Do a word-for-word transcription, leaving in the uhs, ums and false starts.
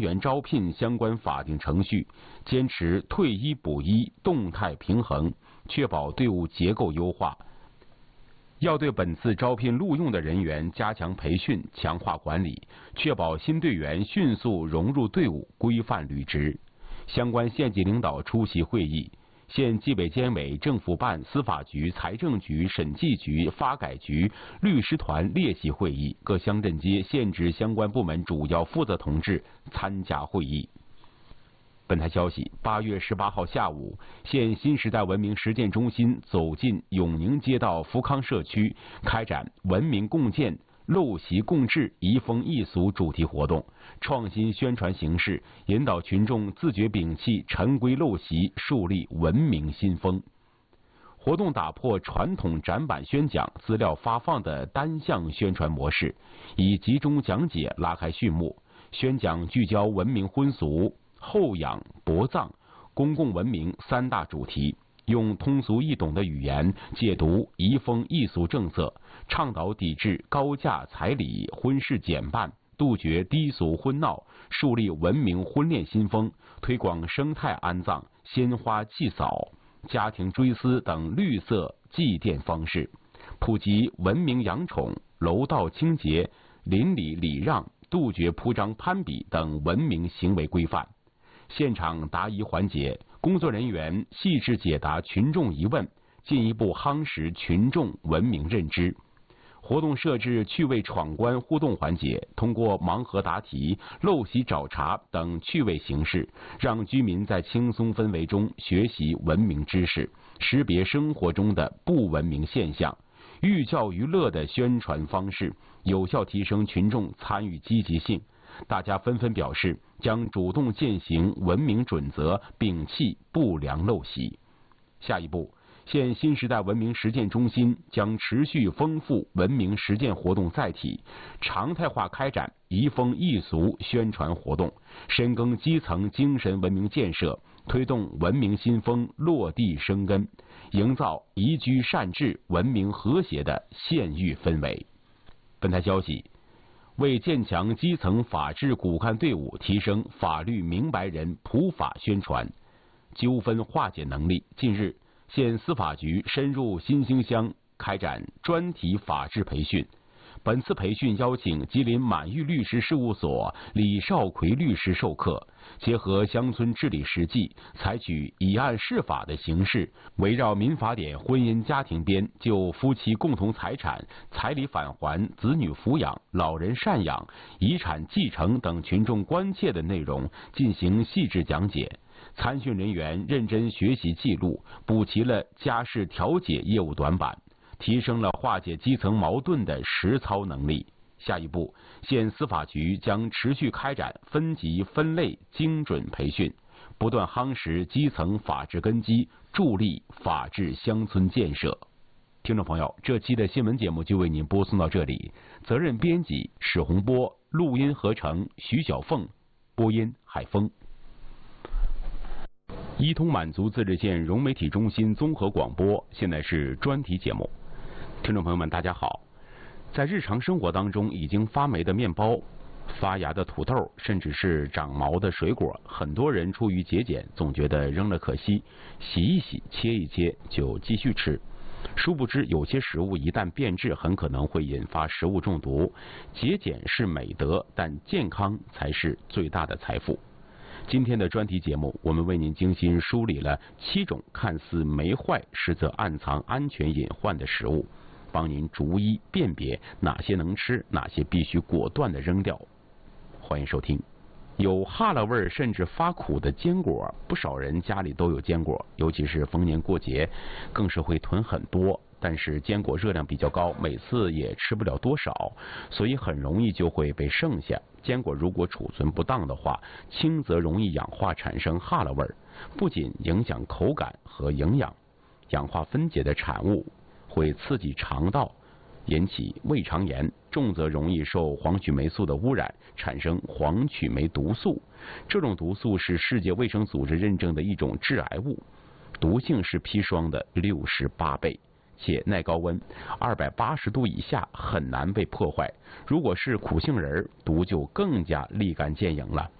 员招聘相关法定程序，坚持退一补一、动态平衡，确保队伍结构优化。要对本次招聘录用的人员加强培训，强化管理，确保新队员迅速融入队伍，规范履职。相关县级领导出席会议，县纪委监委、政府办、司法局、财政局、审计局、发改局、律师团列席会议，各乡镇街县直相关部门主要负责同志参加会议。本台消息，八月十八号下午，县新时代文明实践中心走进永宁街道福康社区，开展文明共建、陋习共治、移风易俗主题活动，创新宣传形式，引导群众自觉摒弃陈规陋习，树立文明新风。活动打破传统展板宣讲、资料发放的单向宣传模式，以集中讲解拉开序幕。宣讲聚焦文明婚俗、后养薄葬、公共文明三大主题，用通俗易懂的语言解读移风易俗政策，倡导抵制高价彩礼、婚事减半，杜绝低俗婚闹，树立文明婚恋新风，推广生态安葬、鲜花祭扫、家庭追思等绿色祭奠方式，普及文明养宠、楼道清洁、邻里礼让，杜绝铺张攀比等文明行为规范。现场答疑环节，工作人员细致解答群众疑问，进一步夯实群众文明认知。活动设置趣味闯关互动环节，通过盲盒答题、陋习找茬等趣味形式，让居民在轻松氛围中学习文明知识，识别生活中的不文明现象。寓教于乐的宣传方式，有效提升群众参与积极性。大家纷纷表示将主动践行文明准则，摒弃不良陋习。下一步，县新时代文明实践中心将持续丰富文明实践活动载体，常态化开展移风易俗宣传活动，深耕基层精神文明建设，推动文明新风落地生根，营造宜居善治、文明和谐的县域氛围。本台消息，为建强基层法治骨干队伍，提升法律明白人普法宣传、纠纷化解能力，近日，县司法局深入新兴乡开展专题法治培训。本次培训邀请吉林满玉律师事务所李少奎律师授课，结合乡村治理实际，采取以案释法的形式，围绕民法典婚姻家庭编就夫妻共同财产、彩礼返还、子女抚养、老人赡养、遗产继承等群众关切的内容进行细致讲解。参训人员认真学习记录，补齐了家事调解业务短板，提升了化解基层矛盾的实操能力。下一步，县司法局将持续开展分级分类精准培训，不断夯实基层法治根基，助力法治乡村建设。听众朋友，这期的新闻节目就为您播送到这里，责任编辑史洪波，录音合成徐小凤，播音海峰。一通满族自治县融媒体中心综合广播，现在是专题节目。听众朋友们，大家好。在日常生活当中，已经发霉的面包、发芽的土豆，甚至是长毛的水果，很多人出于节俭，总觉得扔了可惜，洗一洗、切一切就继续吃。殊不知，有些食物一旦变质，很可能会引发食物中毒。节俭是美德，但健康才是最大的财富。今天的专题节目，我们为您精心梳理了七种看似没坏，实则暗藏安全隐患的食物，帮您逐一辨别哪些能吃，哪些必须果断的扔掉。欢迎收听。有哈喇味儿甚至发苦的坚果，不少人家里都有坚果，尤其是逢年过节，更是会囤很多。但是坚果热量比较高，每次也吃不了多少，所以很容易就会被剩下。坚果如果储存不当的话，轻则容易氧化产生哈喇味儿，不仅影响口感和营养，氧化分解的产物会刺激肠道，引起胃肠炎，重则容易受黄曲霉素的污染，产生黄曲霉毒素。这种毒素是世界卫生组织认证的一种致癌物，毒性是砒霜的六十八倍。且耐高温，二百八十度以下很难被破坏。如果是苦杏仁，毒就更加立竿见影了。